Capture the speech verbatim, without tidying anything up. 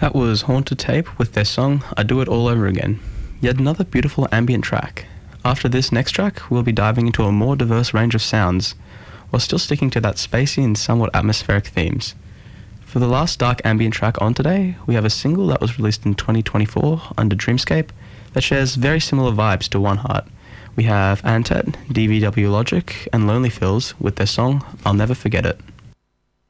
That was Haunted Tape with their song I Do It All Over Again. Yet another beautiful ambient track. After this next track, we'll be diving into a more diverse range of sounds, while still sticking to that spacey and somewhat atmospheric themes. For the last dark ambient track on today, we have a single that was released in twenty twenty-four under Dreamscape that shares very similar vibes to One Heart. We have Antet, D V W Logic, and Lonely Fills with their song I'll Never Forget It.